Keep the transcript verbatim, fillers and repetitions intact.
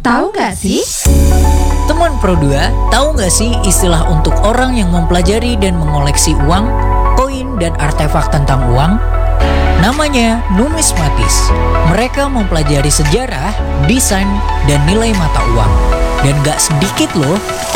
Tahu nggak sih? Teman Pro dua, tahu nggak sih istilah untuk orang yang mempelajari dan mengoleksi uang, koin, dan artefak tentang uang? Namanya numismatis. Mereka mempelajari sejarah, desain, dan nilai mata uang. Dan gak sedikit loh